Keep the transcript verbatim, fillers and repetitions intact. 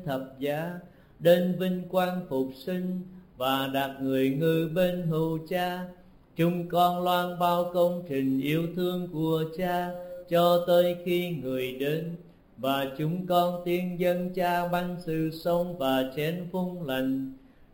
thập giá, đến vinh quang phục sinh và đạt người ngự bên hữu Cha. Chúng con loan bao công trình yêu thương của Cha cho tới khi người đến, và chúng con tiên dân Cha bánh sự sống và chén phúc lành.